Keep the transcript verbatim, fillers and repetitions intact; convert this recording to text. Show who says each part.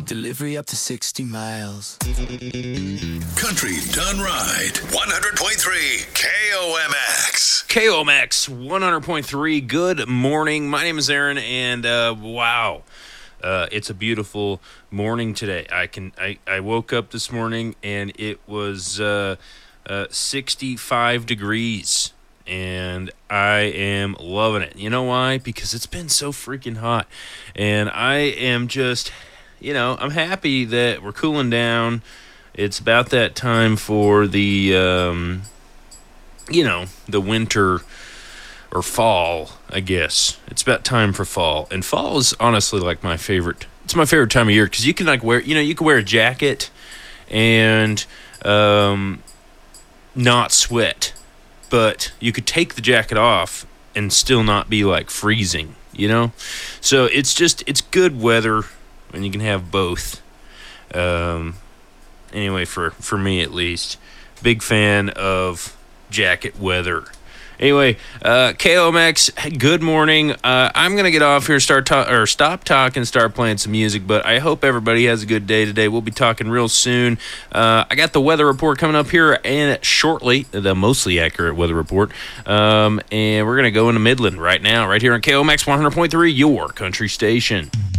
Speaker 1: Delivery up to sixty miles.
Speaker 2: Country done right. one hundred point three K O M X.
Speaker 3: K O M X one hundred point three. Good morning. My name is Aaron, and uh, wow, uh, it's a beautiful morning today. I can I, I woke up this morning and it was uh, uh, sixty-five degrees, and I am loving it. You know why? Because it's been so freaking hot, and I am just, you know, I'm happy that we're cooling down. It's about that time for the, um, you know, the winter or fall, I guess. It's about time for fall. And fall is honestly like my favorite. It's my favorite time of year because you can like wear, you know, you can wear a jacket and um, not sweat. But you could take the jacket off and still not be like freezing, you know? So it's just, it's good weather and you can have both. Um, anyway, for, for me at least, big fan of jacket weather. Anyway, uh, K O M X, good morning. Uh, I'm going to get off here, start ta- or stop talking, start playing some music, but I hope everybody has a good day today. We'll be talking real soon. Uh, I got the weather report coming up here and shortly, the mostly accurate weather report, um, and we're going to go into Midland right now, right here on K O M X one hundred point three, your country station.